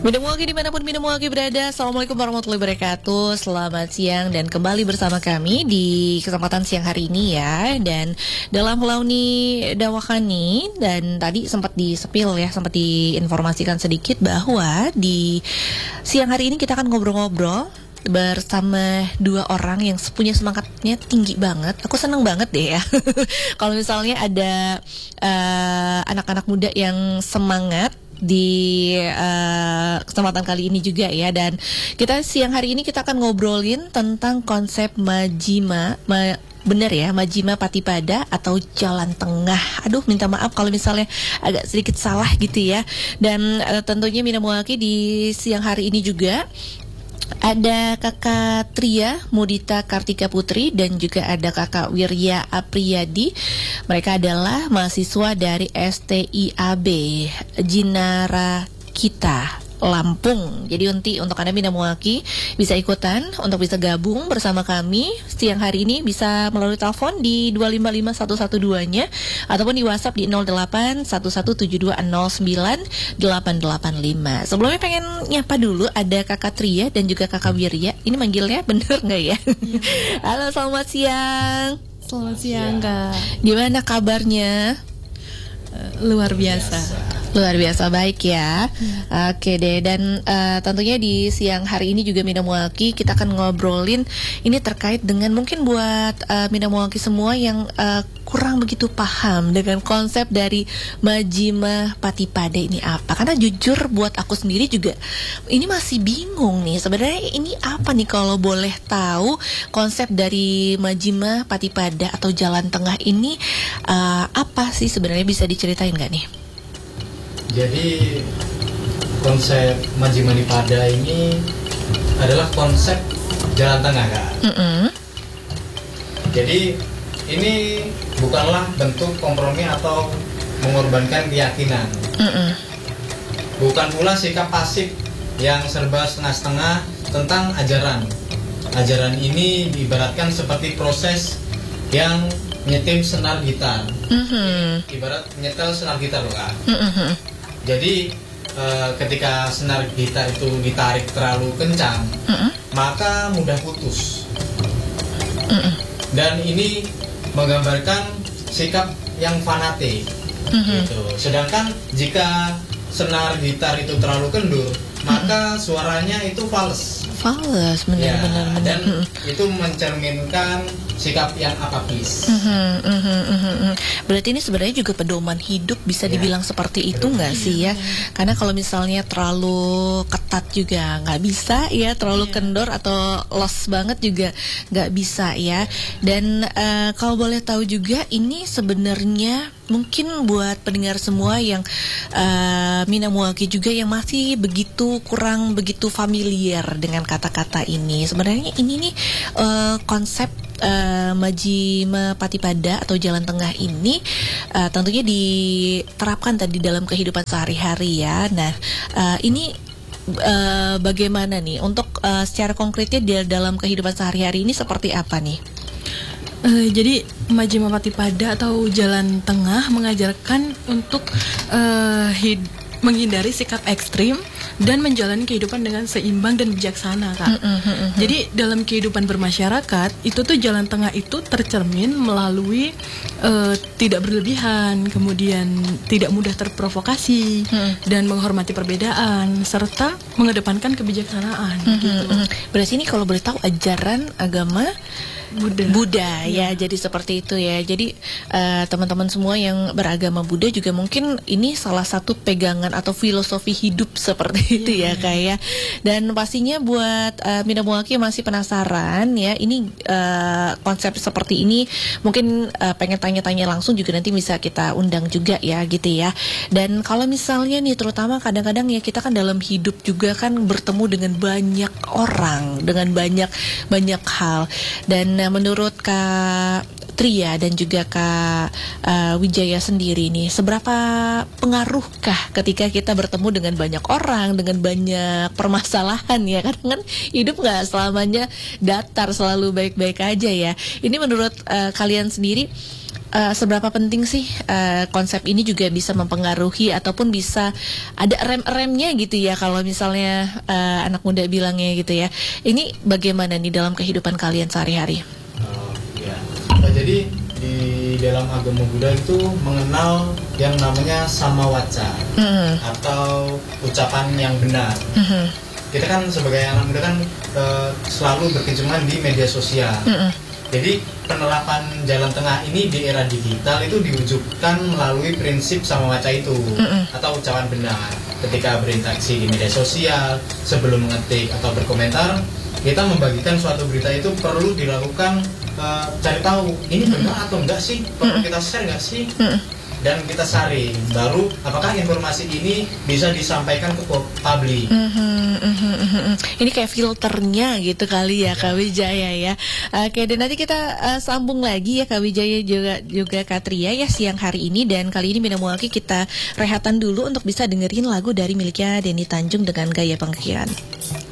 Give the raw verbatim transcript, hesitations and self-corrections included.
Minum Waki dimanapun Minum Waki berada. Assalamualaikum warahmatullahi wabarakatuh. Selamat siang dan kembali bersama kami di kesempatan siang hari ini ya. Dan dalam Launi Dawakani, dan tadi sempat disepil ya, sempat diinformasikan sedikit bahwa di siang hari ini kita akan ngobrol-ngobrol bersama dua orang yang punya semangatnya tinggi banget. Aku seneng banget deh ya kalau misalnya ada uh, anak-anak muda yang semangat di uh, kesempatan kali ini juga ya. Dan kita siang hari ini kita akan ngobrolin tentang konsep Majima, ma bener ya, Majima Patipada atau jalan tengah. Aduh, minta maaf kalau misalnya agak sedikit salah gitu ya. Dan uh, tentunya Minum Waki di siang hari ini juga ada Kakak Tria Mudita Kartika Putri dan juga ada Kakak Wirya Apriyadi. Mereka adalah mahasiswa dari S T I A B Jinara Kita Lampung. Jadi nanti untuk Anda Minum Waki bisa ikutan untuk bisa gabung bersama kami siang hari ini, bisa melalui telepon di dua lima lima satu satu dua-nya ataupun di WhatsApp di nol delapan satu satu tujuh dua nol sembilan delapan delapan lima. Sebelumnya pengen nyapa dulu, ada Kakak Tria dan juga Kakak Wirya. Ini manggilnya bener nggak ya? Ya. Halo, selamat siang. Selamat siang, Kak. Gimana kabarnya? Uh, luar biasa. Luar biasa baik ya. Hmm. Oke deh, dan uh, tentunya di siang hari ini juga Minum Waki kita akan ngobrolin ini terkait dengan mungkin buat uh, Minum Waki semua yang uh, kurang begitu paham dengan konsep dari Majima Patipada ini apa. Karena jujur buat aku sendiri juga ini masih bingung nih. Sebenarnya ini apa nih, kalau boleh tahu konsep dari Majima Patipada atau jalan tengah ini uh, apa sih sebenarnya, bisa diceritain nggak nih? Jadi konsep Majima Patipada ini adalah konsep jalan tengah, Kak. Mm-hmm. Jadi ini bukanlah bentuk kompromi atau mengorbankan keyakinan. Mm-hmm. Bukan pula sikap pasif yang serba setengah-setengah tentang ajaran. Ajaran ini diibaratkan seperti proses yang nyetim senar gitar. Mm-hmm. Ibarat nyetel senar gitar loh, Kak. Mm-hmm. Jadi e, ketika senar gitar itu ditarik terlalu kencang, mm-hmm. maka mudah putus. Mm-hmm. Dan ini menggambarkan sikap yang fanatik, mm-hmm. gitu. Sedangkan jika senar gitar itu terlalu kendur, mm-hmm. maka suaranya itu fals. Fals, benar-benar. Ya, dan mm-hmm. itu mencerminkan sikap yang apatis. Mm-hmm, mm-hmm, mm-hmm. Berarti ini sebenarnya juga pedoman hidup, bisa ya, dibilang seperti itu nggak sih ya? Karena kalau misalnya terlalu ketat juga nggak bisa ya, terlalu yeah. kendor atau los banget juga nggak bisa ya. Dan uh, kalau boleh tahu juga, ini sebenarnya mungkin buat pendengar semua yang uh, Minum Waki juga yang masih begitu kurang begitu familiar dengan kata-kata ini. Sebenarnya ini nih uh, konsep Uh, Majima Patipada atau jalan tengah ini uh, tentunya diterapkan tadi dalam kehidupan sehari-hari ya. Nah, uh, ini uh, bagaimana nih untuk uh, secara konkretnya di dalam kehidupan sehari-hari ini seperti apa nih? Uh, jadi Majima Patipada atau jalan tengah mengajarkan untuk uh, hid- menghindari sikap ekstrim dan menjalani kehidupan dengan seimbang dan bijaksana, Kak. Mm-hmm, mm-hmm. Jadi dalam kehidupan bermasyarakat itu tuh jalan tengah itu tercermin melalui uh, tidak berlebihan, kemudian tidak mudah terprovokasi, mm-hmm. dan menghormati perbedaan serta mengedepankan kebijaksanaan. Mm-hmm, gitu. mm-hmm. Berarti ini kalau boleh tahu ajaran agama Buddha. Buddha ya, ya, jadi seperti itu ya. Jadi uh, teman-teman semua yang beragama Buddha juga mungkin ini salah satu pegangan atau filosofi hidup seperti ya, itu ya, kayak. Dan pastinya buat uh, Minum Waki masih penasaran ya, ini uh, konsep seperti ini mungkin uh, pengen tanya-tanya langsung juga, nanti bisa kita undang juga ya gitu ya. Dan kalau misalnya nih, terutama kadang-kadang ya kita kan dalam hidup juga kan bertemu dengan banyak orang, dengan banyak banyak hal. Dan menurut Kak Tria dan juga Kak uh, Wijaya sendiri nih, seberapa pengaruhkah ketika kita bertemu dengan banyak orang, dengan banyak permasalahan ya? Karena kan hidup nggak selamanya datar, selalu baik-baik aja ya. Ini menurut uh, kalian sendiri, uh, seberapa penting sih uh, konsep ini juga bisa mempengaruhi ataupun bisa ada rem-remnya gitu ya kalau misalnya uh, anak muda bilangnya gitu ya. Ini bagaimana nih dalam kehidupan kalian sehari-hari? Uh, ya. Nah, jadi di dalam agama Buddha itu mengenal yang namanya samawaca mm-hmm. atau ucapan yang benar. Mm-hmm. Kita kan sebagai anak muda kan uh, selalu berkecimpung di media sosial. Mm-hmm. Jadi penerapan jalan tengah ini di era digital itu diwujudkan melalui prinsip samawaca itu mm-hmm. atau ucapan benar. Ketika berinteraksi di media sosial, sebelum mengetik atau berkomentar, kita membagikan suatu berita itu perlu dilakukan uh, cari tahu ini benar atau enggak sih, perlu kita share enggak sih, dan kita saring. Baru apakah informasi ini bisa disampaikan ke publik. Mm-hmm, mm-hmm, mm-hmm. Ini kayak filternya gitu kali ya, Kak Wijaya ya. Oke, dan nanti kita uh, sambung lagi ya Kak Wijaya juga juga Katria ya siang hari ini. Dan kali ini Bina Muwaki kita rehatan dulu untuk bisa dengerin lagu dari miliknya Denny Tanjung dengan Gaya Pengkian.